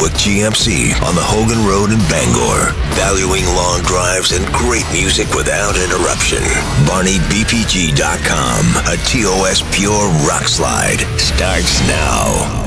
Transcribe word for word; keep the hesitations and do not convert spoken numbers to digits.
with G M C on the Hogan Road in Bangor. Valuing long drives and great music without interruption. Barney B P G dot com. A T O S Pure Rock Slide starts now.